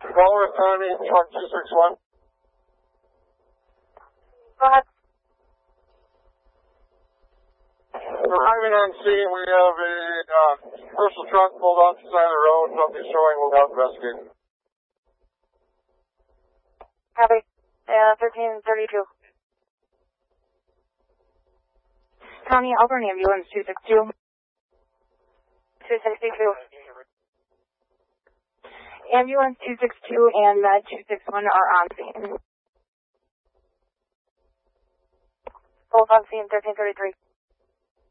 Walrus Army, truck 261. Go ahead. Arriving on scene, we have a commercial truck pulled off the side of the road. Something's showing. We'll have investigating. Copy. 1332. County Auburn Ambulance 262. 262. Ambulance 262 and Med 261 are on scene. Both on scene 1333.